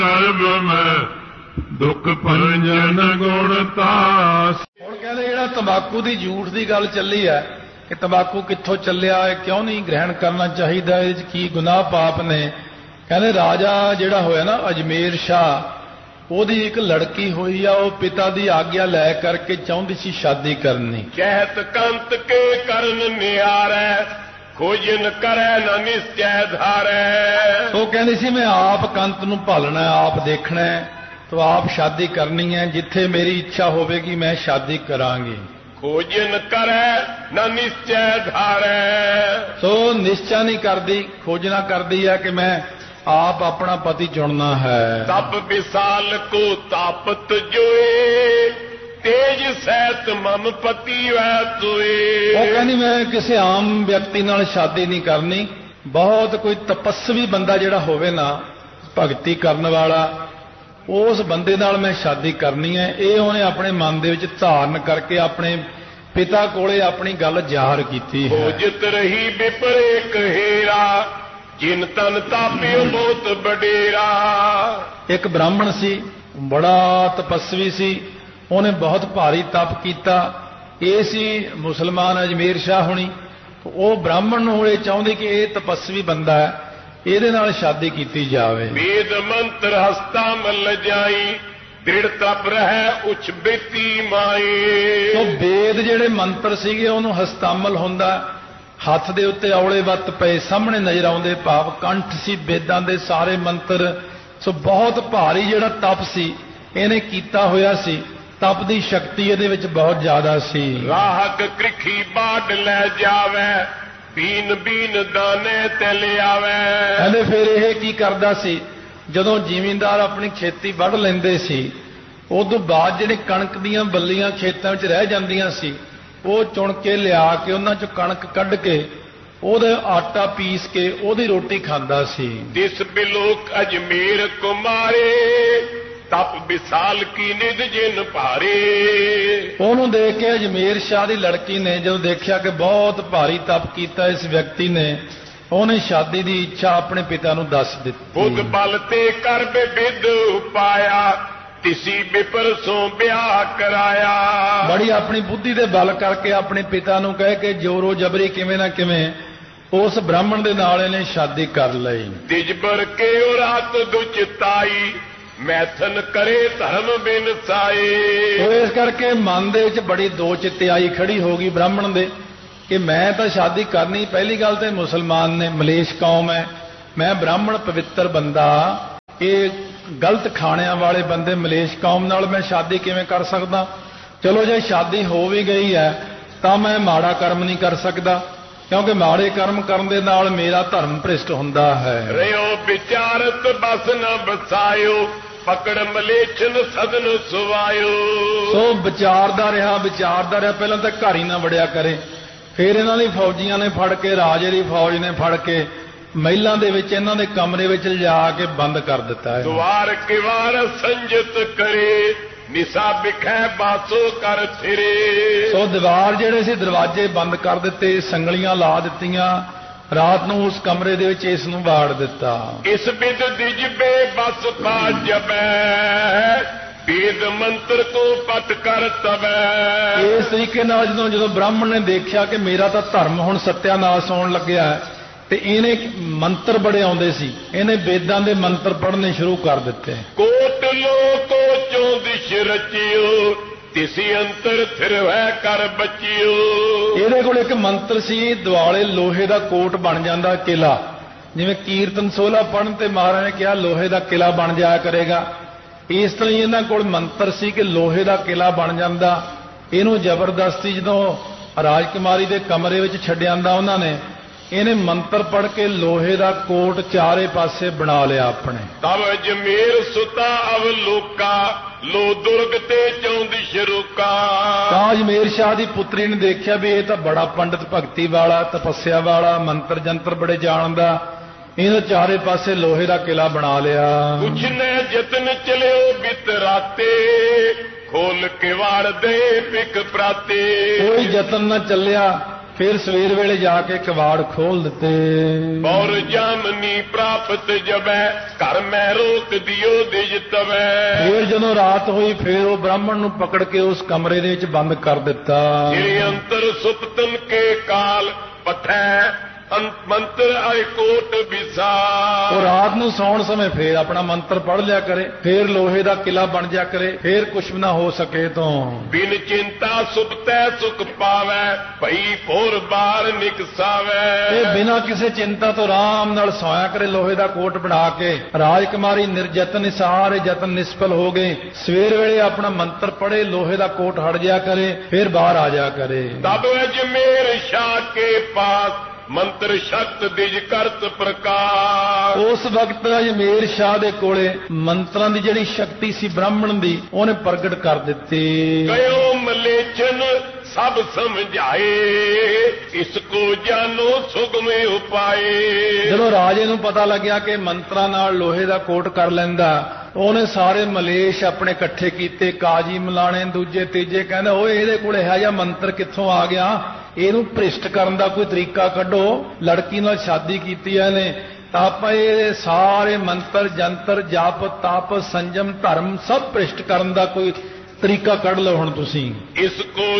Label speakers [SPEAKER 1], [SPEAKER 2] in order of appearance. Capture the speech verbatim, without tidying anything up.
[SPEAKER 1] ਸਰਬ ਮੈਂ ਦੁੱਖ ਭੰਜਨ ਗੁਣ ਤਾਸ।
[SPEAKER 2] ਹੁਣ ਕਹਿੰਦੇ ਜਿਹੜਾ ਤੰਬਾਕੂ ਦੀ ਝੂਠ ਦੀ ਗੱਲ ਚੱਲੀ ਹੈ ਕਿ ਤੰਬਾਕੂ ਕਿੱਥੋਂ ਚੱਲਿਆ ਹੈ, ਕਿਉਂ ਨਹੀਂ ਗ੍ਰਹਿਣ ਕਰਨਾ ਚਾਹੀਦਾ, ਇਹਦੇ 'ਚ ਕੀ ਗੁਨਾਹ ਪਾਪ ਨੇ। ਕਹਿੰਦੇ ਰਾਜਾ ਜਿਹੜਾ ਹੋਇਆ ਨਾ ਅਜਮੇਰ ਸ਼ਾਹ, ਉਹਦੀ ਇੱਕ ਲੜਕੀ ਹੋਈ ਆ, ਉਹ ਪਿਤਾ ਦੀ ਆਗਿਆ ਲੈ ਕਰਕੇ ਚਾਹੁੰਦੀ ਸੀ ਸ਼ਾਦੀ ਕਰਨੀ।
[SPEAKER 3] ਕਹਿਤ ਕੰਤ ਕੇ ਕਰਨ ਨਿਆਰੈ ਖੋਜਨ ਕਰੈ ਨਾ ਨਿਸ਼ਚੈ ਧਾਰੈ।
[SPEAKER 2] ਉਹ ਕਹਿੰਦੀ ਸੀ ਮੈਂ ਆਪ ਕੰਤ ਨੂੰ ਭਾਲਣਾ, ਆਪ ਦੇਖਣਾ, ਤੋ ਆਪ ਸ਼ਾਦੀ ਕਰਨੀ ਹੈ, ਜਿੱਥੇ ਮੇਰੀ ਇੱਛਾ ਹੋਵੇਗੀ ਮੈਂ ਸ਼ਾਦੀ ਕਰਾਂਗੀ।
[SPEAKER 3] ਖੋਜਨ ਕਰੈ ਨਾ ਨਿਸ਼ਚੈ ਧਾਰੈ।
[SPEAKER 2] ਸੋ ਨਿਸ਼ਚਾ ਨਹੀਂ ਕਰਦੀ, ਖੋਜਣਾ ਕਰਦੀ ਹੈ ਕਿ ਮੈਂ ਆਪ ਆਪਣਾ ਪਤੀ ਚੁਣਨਾ ਹੈ।
[SPEAKER 3] ਤਪ ਵਿਸਾਲ ਕੋ ਤਾਪਤ ਜੋਏ ਤੇਜ ਸਹਿਤ ਮਮ ਪਤੀ ਵੈ ਤੋਏ।
[SPEAKER 2] ਉਹ ਕਹਿੰਦੀ ਮੈਂ ਕਿਸੇ ਆਮ ਵਿਅਕਤੀ ਨਾਲ ਸ਼ਾਦੀ ਨਹੀਂ ਕਰਨੀ, ਬਹੁਤ ਕੋਈ ਤਪੱਸਵੀ ਬੰਦਾ ਜਿਹੜਾ ਹੋਵੇ ਨਾ, ਭਗਤੀ ਕਰਨ ਵਾਲਾ, ਉਸ ਬੰਦੇ ਨਾਲ ਮੈਂ ਸ਼ਾਦੀ ਕਰਨੀ ਹੈ। ਇਹ ਉਹਨੇ ਆਪਣੇ ਮਨ ਦੇ ਵਿੱਚ ਧਾਰਨ ਕਰਕੇ ਆਪਣੇ ਪਿਤਾ ਕੋਲੇ ਆਪਣੀ ਗੱਲ ਜ਼ਾਹਰ ਕੀਤੀ ਹੈ।
[SPEAKER 3] ਖੋਜਤ ਰਹੀ ਵਿਪਰੇ ਕਹੇਰਾ ਜਿਨ ਤਨ ਤਾਪਿਓ ਬਹੁਤ ਬਡੇਰਾ।
[SPEAKER 2] ਇੱਕ ਬ੍ਰਾਹਮਣ ਸੀ, ਬੜਾ ਤਪੱਸਵੀ ਸੀ, ਉਹਨੇ ਬਹੁਤ ਭਾਰੀ ਤਪ ਕੀਤਾ। ਇਹ ਸੀ ਮੁਸਲਮਾਨ ਅਜਮੇਰ ਸ਼ਾਹ ਹੁਣੀ। ਉਹ ਬ੍ਰਾਹਮਣ ਨੂੰ ਇਹ ਚਾਹੁੰਦੇ ਕਿ ਇਹ ਤਪੱਸਵੀ ਬੰਦਾ ਹੈ, ਇਹਦੇ ਨਾਲ ਸ਼ਾਦੀ ਕੀਤੀ ਜਾਵੇ।
[SPEAKER 3] ਵੇਦ ਮੰਤਰ ਹਸਤਾ ਮਲ ਜਾਈ ਦ੍ਰਿੜ ਤਪ ਰਹਿ ਉਚ ਬੇਤੀ ਮਾਈ।
[SPEAKER 2] ਸੋ ਵੇਦ ਜਿਹੜੇ ਮੰਤਰ ਸੀਗੇ ਉਹਨੂੰ ਹਸਤਾਮਲ ਹੁੰਦਾ, ਹੱਥ ਦੇ ਉੱਤੇ ਔਲੇ ਵੱਤ ਪਏ ਸਾਹਮਣੇ ਨਜ਼ਰ ਆਉਂਦੇ, ਭਾਵ ਕੰਠ ਸੀ ਵੇਦਾਂ ਦੇ ਸਾਰੇ ਮੰਤਰ। ਸੋ ਬਹੁਤ ਭਾਰੀ ਜਿਹੜਾ ਤਪ ਸੀ ਇਹਨੇ ਕੀਤਾ ਹੋਇਆ ਸੀ, ਤਪ ਦੀ ਸ਼ਕਤੀ ਇਹਦੇ ਵਿੱਚ ਬਹੁਤ ਜ਼ਿਆਦਾ ਸੀ।
[SPEAKER 3] ਰਾਹਕ ਕ੍ਰਿਖੀ ਬਾੜ ਲੈ ਜਾਵੇ ਬੀਨ ਬੀਨ ਦਾਣੇ ਤੇ ਲਿਆਵੇ।
[SPEAKER 2] ਕਹਿੰਦੇ ਫਿਰ ਇਹ ਕੀ ਕਰਦਾ ਸੀ, ਜਦੋਂ ਜ਼ਿਮੀਂਦਾਰ ਆਪਣੀ ਖੇਤੀ ਵੱਢ ਲੈਂਦੇ ਸੀ, ਉਦੋਂ ਬਾਅਦ ਜਿਹੜੇ ਕਣਕ ਦੀਆਂ ਬੱਲੀਆਂ ਖੇਤਾਂ ਵਿੱਚ ਰਹਿ ਜਾਂਦੀਆਂ ਸੀ, ਉਹ ਚੁਣ ਕੇ ਲਿਆ ਕੇ ਉਹਨਾਂ ਚੋਂ ਕਣਕ ਕੱਢ ਕੇ ਉਹਦਾ ਆਟਾ ਪੀਸ ਕੇ ਉਹਦੀ ਰੋਟੀ ਖਾਂਦਾ ਸੀ।
[SPEAKER 3] ਜਿਸ ਬਿਲੋਕ ਅਜਮੇਰ ਕੁਮਾਰੇ ਤਪ ਵਿਸਾਲ ਕੀ ਨਿਧ ਜਿਨ ਭਾਰੇ।
[SPEAKER 2] ਉਹਨੂੰ ਦੇਖ ਕੇ ਅਜਮੇਰ ਸ਼ਾਹ ਦੀ ਲੜਕੀ ਨੇ ਜਦੋਂ ਦੇਖਿਆ ਕਿ ਬਹੁਤ ਭਾਰੀ ਤਪ ਕੀਤਾ ਇਸ ਵਿਅਕਤੀ ਨੇ, ਉਹਨੇ ਸ਼ਾਦੀ ਦੀ ਇੱਛਾ ਆਪਣੇ ਪਿਤਾ ਨੂੰ ਦੱਸ ਦਿੱਤੀ।
[SPEAKER 3] ਬੁੱਧ ਬਲ ਤੇ ਕਰ ਬਿਦ ਉਪਾਇਆ ਤਿਸੀ ਬਿਪਰ ਸੋ ਵਿਆਹ ਕਰਾਇਆ।
[SPEAKER 2] ਬੜੀ ਆਪਣੀ ਬੁੱਧੀ ਦੇ ਬਲ ਕਰਕੇ ਆਪਣੇ ਪਿਤਾ ਨੂੰ ਕਹਿ ਕੇ ਜੋਰੋ ਜਬਰੀ ਕਿਵੇਂ ਨਾ ਕਿਵੇਂ ਉਸ ਬ੍ਰਾਹਮਣ ਦੇ ਨਾਲ ਇਹਨੇ ਸ਼ਾਦੀ ਕਰ ਲਈ।
[SPEAKER 3] ਤਿਜਬਰ ਕੇ ਉਹ ਰਾਤ ਦੁਚਿਤਾਈ ਮੈਥਨ ਕਰੇ ਧਰਮ ਬਿਨ ਸਾਏ।
[SPEAKER 2] ਸੋ ਇਸ ਕਰਕੇ ਮਨ ਦੇ ਵਿੱਚ ਬੜੀ ਦੋ ਚਿੱਤਿਆਈ ਖੜੀ ਹੋ ਗਈ ਬ੍ਰਾਹਮਣ ਦੇ ਕਿ ਮੈਂ ਤਾਂ ਸ਼ਾਦੀ ਕਰਨੀ, ਪਹਿਲੀ ਗੱਲ ਤੇ ਮੁਸਲਮਾਨ ਨੇ, ਮਲੇਸ਼ ਕੌਮ ਹੈ, ਮੈਂ ਬ੍ਰਾਹਮਣ ਪਵਿੱਤਰ ਬੰਦਾ, ਇਹ ਗਲਤ ਖਾਣਿਆਂ ਵਾਲੇ ਬੰਦੇ ਮਲੇਸ਼ ਕੌਮ ਨਾਲ ਮੈਂ ਸ਼ਾਦੀ ਕਿਵੇਂ ਕਰ ਸਕਦਾ। ਚਲੋ ਜੇ ਸ਼ਾਦੀ ਹੋ ਵੀ ਗਈ ਹੈ ਤਾਂ ਮੈਂ ਮਾੜਾ ਕਰਮ ਨਹੀਂ ਕਰ ਸਕਦਾ, ਕਿਉਂਕਿ ਮਾੜੇ ਕਰਮ ਕਰਨ ਦੇ ਨਾਲ ਮੇਰਾ ਧਰਮ ਭ੍ਰਿਸ਼ਟ ਹੁੰਦਾ ਹੈ।
[SPEAKER 3] ਰਿਓ ਵਿਚਾਰਤ ਬਸ ਨਾ ਬਸਾਇਓ ਪਕੜ ਮਲੇਛਨ ਸਦਨ ਸੁਵਾਇਓ।
[SPEAKER 2] ਸੋ ਵਿਚਾਰਦਾ ਰਿਹਾ ਵਿਚਾਰਦਾ ਰਿਹਾ ਪਹਿਲਾਂ ਤਾਂ ਘਰ ਹੀ ਨਾ ਵੜਿਆ ਕਰੇ, ਫਿਰ ਇਹਨਾਂ ਦੀ ਫੌਜੀਆਂ ਨੇ ਫੜ ਕੇ, ਰਾਜੇ ਦੀ ਫੌਜ ਨੇ ਫੜ ਕੇ ਮਹਿਲਾਂ ਦੇ ਵਿੱਚ ਇਹਨਾਂ ਦੇ ਕਮਰੇ ਵਿੱਚ ਲਿਜਾ ਕੇ ਬੰਦ ਕਰ ਦਿੱਤਾ ਹੈ।
[SPEAKER 3] ਦੁਆਰ ਕਿਵਾਰ ਸੰਜਤ ਕਰੇ ਨਿਸਾ ਬਿਖੈ ਬਾਸੋ ਕਰ ਫਿਰੇ।
[SPEAKER 2] ਸੋ ਦੀਵਾਰ ਜਿਹੜੇ ਸੀ ਦਰਵਾਜ਼ੇ ਬੰਦ ਕਰ ਦਿੱਤੇ, ਸੰਗਲੀਆਂ ਲਾ ਦਿੱਤੀਆਂ, ਰਾਤ ਨੂੰ ਉਸ ਕਮਰੇ ਦੇ ਵਿੱਚ ਇਸ ਨੂੰ ਵਾੜ ਦਿੱਤਾ।
[SPEAKER 3] ਇਸ ਬਿਦ ਦਿਜਬੇ ਬਸ ਪਾ ਜਬੈ ਵੇਦ ਮੰਤਰ ਕੋ ਪਟ ਕਰ ਤਬੈ।
[SPEAKER 2] ਇਸ ਤਰੀਕੇ ਨਾਲ ਜਦੋਂ ਜਦੋਂ ਬ੍ਰਾਹਮਣ ਨੇ ਦੇਖਿਆ ਕਿ ਮੇਰਾ ਤਾਂ ਧਰਮ ਹੁਣ ਸਤਿਆਨਾਸ਼ ਹੋਣ ਲੱਗਿਆ, ਤੇ ਇਹਨੇ ਮੰਤਰ ਬੜੇ ਆਉਂਦੇ ਸੀ, ਇਹਨੇ ਵੇਦਾਂ ਦੇ ਮੰਤਰ ਪੜ੍ਹਨੇ ਸ਼ੁਰੂ ਕਰ ਦਿੱਤੇ।
[SPEAKER 3] ਕੋਟ ਲੋਕੋ ਚੋਂ ਦਿਸ਼ ਰਚਿਓ ਤਿਸੀ ਅੰਤਰ ਥਿਰਵੈ ਕਰ ਬਚਿਓ।
[SPEAKER 2] ਇਹਦੇ ਕੋਲ ਇੱਕ ਮੰਤਰ ਸੀ, ਦੁਆਲੇ ਲੋਹੇ ਦਾ ਕੋਟ ਬਣ ਜਾਂਦਾ ਕਿਲਾ, ਜਿਵੇਂ ਕੀਰਤਨ ਸੋਹਲਾ ਪੜ੍ਹਨ ਤੇ ਮਹਾਰਾਜ ਨੇ ਕਿਹਾ ਲੋਹੇ ਦਾ ਕਿਲਾ ਬਣ ਜਾਇਆ ਕਰੇਗਾ, ਇਸ ਤਰ੍ਹਾਂ ਹੀ ਇਹਨਾਂ ਕੋਲ ਮੰਤਰ ਸੀ ਕਿ ਲੋਹੇ ਦਾ ਕਿਲਾ ਬਣ ਜਾਂਦਾ। ਇਹਨੂੰ ਜ਼ਬਰਦਸਤੀ ਜਦੋਂ ਰਾਜਕੁਮਾਰੀ ਦੇ ਕਮਰੇ ਵਿੱਚ ਛੱਡ ਆਂਦਾ ਉਹਨਾਂ ਨੇ, ਇਹਨੇ ਮੰਤਰ ਪੜ੍ਹ ਕੇ ਲੋਹੇ ਦਾ ਕੋਟ ਚਾਰੇ ਪਾਸੇ ਬਣਾ ਲਿਆ ਆਪਣੇ।
[SPEAKER 3] ਤਬ ਅਜਮੇਰ ਸੁਤਾ ਅਵਲੋਕਾ ਲੋ ਦੁਰਗ ਤੇ ਚੌਂਦੀ ਸ਼ਰੂਕਾ।
[SPEAKER 2] ਤਾਂ ਅਜਮੇਰ ਸ਼ਾਹ ਦੀ ਪੁੱਤਰੀ ਨੇ ਦੇਖਿਆ ਵੀ ਇਹ ਤਾਂ ਬੜਾ ਪੰਡਤ ਭਗਤੀ ਵਾਲਾ, ਤਪੱਸਿਆ ਵਾਲਾ, ਮੰਤਰ ਜੰਤਰ ਬੜੇ ਜਾਣਦਾ, ਇਹਨੇ ਚਾਰੇ ਪਾਸੇ ਲੋਹੇ ਦਾ ਕਿਲਾ ਬਣਾ ਲਿਆ।
[SPEAKER 3] ਕੁਛ ਨੇ ਯਤਨ ਚਲਿਓ ਬਿਤਰਾਤੇ ਖੋਲ ਕੇ ਵਾੜ ਦੇ ਪਿਕ ਪ੍ਰਾਤੇ।
[SPEAKER 2] ਕੋਈ ਯਤਨ ਨਾ ਚੱਲਿਆ, ਫਿਰ ਸਵੇਰ ਵੇਲੇ ਜਾ ਕੇ ਕਵਾੜ ਖੋਲ ਦਿੱਤੇ।
[SPEAKER 3] ਔਰ ਜਾਮਨੀ ਪ੍ਰਾਪਤ ਜਬੈ ਘਰ ਮੈਂ ਰੋਕ ਦਿਓ ਦਿਜ ਤਵੈ।
[SPEAKER 2] ਫਿਰ ਜਦੋਂ ਰਾਤ ਹੋਈ ਫਿਰ ਉਹ ਬ੍ਰਾਹਮਣ ਨੂੰ ਪਕੜ ਕੇ ਉਸ ਕਮਰੇ ਦੇ ਵਿੱਚ ਬੰਦ ਕਰ ਦਿੱਤਾ।
[SPEAKER 3] ਜਿਹੜੇ ਅੰਤਰ ਸੁਪਤਨ ਕੇ ਕਾਲ ਪਥੈ ਮੰਤਰ ਆਏ ਕੋਟ ਵਿਸਾ।
[SPEAKER 2] ਉਹ ਰਾਤ ਨੂੰ ਸੌਣ ਸਮੇਂ ਫੇਰ ਆਪਣਾ ਮੰਤਰ ਪੜ੍ਹ ਲਿਆ ਕਰੇ, ਫੇਰ ਲੋਹੇ ਦਾ ਕਿਲਾ ਬਣ ਜਾ ਕਰੇ, ਫੇਰ ਕੁਛ ਨਾ ਹੋ ਸਕੇ ਤੋਂ
[SPEAKER 3] ਬਿਨ ਚਿੰਤਾ ਸੁਪਤੈ ਸੁਖ ਪਾਵੈ ਭਈ ਭੋਰ ਬਾਰ ਨਿਕਸਾਵੈ।
[SPEAKER 2] ਇਹ ਬਿਨਾਂ ਕਿਸੇ ਚਿੰਤਾ ਤੋਂ ਆਰਾਮ ਨਾਲ ਸੌਇਆ ਕਰੇ ਲੋਹੇ ਦਾ ਕੋਟ ਬਣਾ ਕੇ। ਰਾਜਕੁਮਾਰੀ ਨਿਰਜਤਨ ਸਾਰੇ ਯਤਨ ਨਿਸਫਲ ਹੋ ਗਏ। ਸਵੇਰ ਵੇਲੇ ਆਪਣਾ ਮੰਤਰ ਪੜ੍ਹੇ, ਲੋਹੇ ਦਾ ਕੋਟ ਹਟ ਜਾ ਕਰੇ, ਫੇਰ ਬਾਹਰ ਆ ਜਾ ਕਰੇ।
[SPEAKER 3] ਤਬ ਅਜਮੇਰ ਸ਼ਾਹ ਕੇ ਪਾਸ ਮੰਤਰ ਸ਼ਕਤ ਦਿਜ ਕਰਤ ਪ੍ਰਕਾਸ਼।
[SPEAKER 2] ਉਸ ਵਕਤ ਅਜਮੇਰ ਸ਼ਾਹ ਦੇ ਕੋਲੇ ਮੰਤਰਾਂ ਦੀ ਜਿਹੜੀ ਸ਼ਕਤੀ ਸੀ ਬ੍ਰਾਹਮਣ ਦੀ, ਉਹਨੇ ਪ੍ਰਗਟ ਕਰ ਦਿੱਤੀ।
[SPEAKER 3] ਕਯੋ ਮਲੇਛਨ ਸਭ ਸਮਝਾਏ ਇਸ ਕੋ ਜਾਨੋ ਸੁਗਮੇ ਉਪਾਏ।
[SPEAKER 2] ਜਦੋਂ ਰਾਜੇ ਨੂੰ ਪਤਾ ਲੱਗਿਆ ਕਿ ਮੰਤਰਾਂ ਨਾਲ ਲੋਹੇ ਦਾ ਕੋਟ ਕਰ ਲੈਂਦਾ, ਉਹਨੇ ਸਾਰੇ ਮਲੇਸ਼ ਆਪਣੇ ਇਕੱਠੇ ਕੀਤੇ, ਕਾਜੀ ਮਲਾਣੇ ਦੂਜੇ ਤੀਜੇ। ਕਹਿੰਦਾ ਓਏ ਇਹਦੇ ਕੋਲ ਇਹੋ ਜਿਹਾ ਮੰਤਰ ਕਿੱਥੋਂ ਆ ਗਿਆ, ਇਹਨੂੰ ਭ੍ਰਿਸ਼ਟ ਕਰਨ ਦਾ ਕੋਈ ਤਰੀਕਾ ਕੱਢੋ। ਲੜਕੀ ਨਾਲ ਸ਼ਾਦੀ ਕੀਤੀ ਆ ਇਹਨੇ, ਤਾਂ ਆਪਾਂ ਇਹ ਸਾਰੇ ਮੰਤਰ ਜੰਤਰ ਜਪ ਤਪ ਸੰਜਮ ਧਰਮ ਸਭ ਭ੍ਰਿਸ਼ਟ ਕਰਨ ਦਾ ਕੋਈ ਤਰੀਕਾ ਕੱਢ ਲਓ ਹੁਣ ਤੁਸੀਂ।
[SPEAKER 3] ਇਸ ਕੋ